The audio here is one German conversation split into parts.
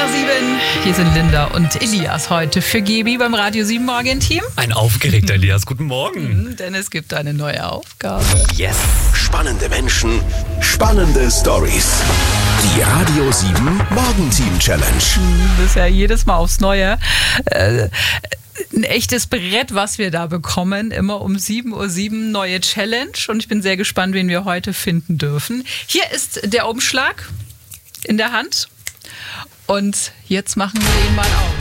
6:07. Hier sind Linda und Elias heute für Gebi beim Radio 7 Morgen-Team. Ein aufgeregter Elias, guten Morgen. Denn es gibt eine neue Aufgabe. Yes. Spannende Menschen, spannende Stories. Die Radio 7 Morgen-Team Challenge. Das ist ja jedes Mal aufs Neue. Ein echtes Brett, was wir da bekommen. Immer um 7:07 Uhr neue Challenge. Und ich bin sehr gespannt, wen wir heute finden dürfen. Hier ist der Umschlag in der Hand. Und jetzt machen wir ihn mal auf.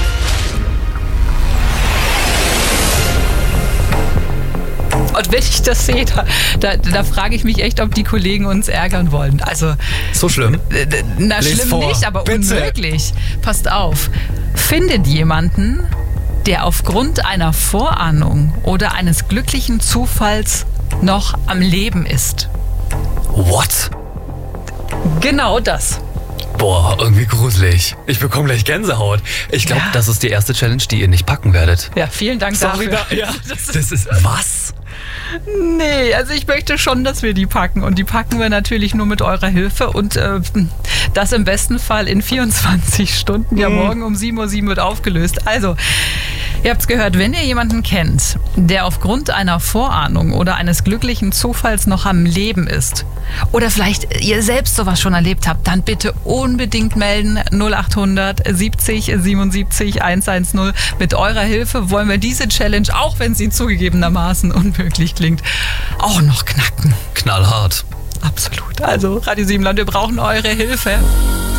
Und wenn ich das sehe, da frage ich mich echt, ob die Kollegen uns ärgern wollen. Also So schlimm? Na, Lies schlimm vor, nicht, aber bitte. unmöglich. Passt auf. Findet jemanden, der aufgrund einer Vorahnung oder eines glücklichen Zufalls noch am Leben ist. What? Genau das. Boah, irgendwie gruselig. Ich bekomme gleich Gänsehaut. Ich glaube, Ja. das ist die erste Challenge, die ihr nicht packen werdet. Ja, vielen Dank dafür. Ja, das ist was? Nee, also ich möchte schon, dass wir die packen. Und die packen wir natürlich nur mit eurer Hilfe. Und das im besten Fall in 24 Stunden. Ja, morgen um 7:07 Uhr wird aufgelöst. Also, ihr habt es gehört, wenn ihr jemanden kennt, der aufgrund einer Vorahnung oder eines glücklichen Zufalls noch am Leben ist, oder vielleicht ihr selbst sowas schon erlebt habt, dann bitte unbedingt melden. 0800 70 77 110. Mit eurer Hilfe wollen wir diese Challenge, auch wenn sie zugegebenermaßen unmöglich klingt, auch noch knacken. Knallhart. Absolut. Also Radio 7 Land, wir brauchen eure Hilfe.